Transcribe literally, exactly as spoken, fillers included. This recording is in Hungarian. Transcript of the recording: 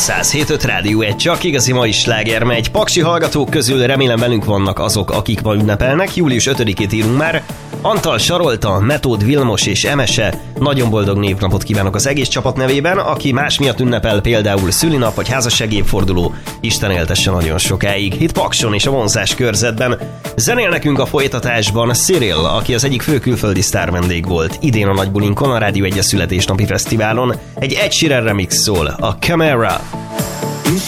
száz hét öt Rádió egy, csak igazi mai sláger megy. Paksi hallgatók közül remélem velünk vannak azok, akik ma ünnepelnek. július ötödikét írunk már. Antal, Sarolta, Metód, Vilmos és Emese. Nagyon boldog névnapot kívánok az egész csapat nevében, aki más miatt ünnepel, például szülinap vagy házassági évforduló. Isten éltesse nagyon sokáig. Itt Pakson és a vonzás körzetben. Zenél nekünk a folytatásban Cyril, aki az egyik fő külföldi sztár vendég volt. Idén a Nagybulinkon, a Rádió egy születésnapi fesztiválon. Egy Ed Sheeran remix szól, a Camera.